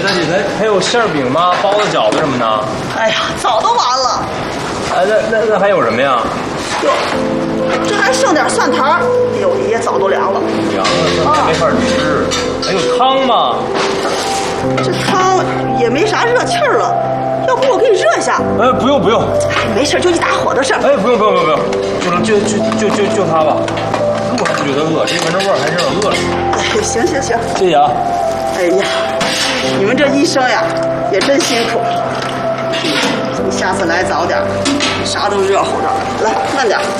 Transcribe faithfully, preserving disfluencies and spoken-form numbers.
大姐，咱还有馅饼吗？包子、饺子什么的？ 哎呀，早都完了。 哎，那那那还有什么呀？ 哟，这还剩点蒜苔儿，哎呦，也早都凉了。 凉了，这没法吃。还有汤吗？ 这汤也没啥热气儿了，要不我给你热一下？ 哎，不用不用。 哎，没事，就一打火的事儿。 哎，不用不用不用不用，就能就就就就就它吧。我还不觉得饿，这闻着味儿还是有点饿了。 哎，行行行， 谢谢啊。 哎呀，你们这医生呀，也真辛苦。你下次来早点，啥都热乎着。来，慢点。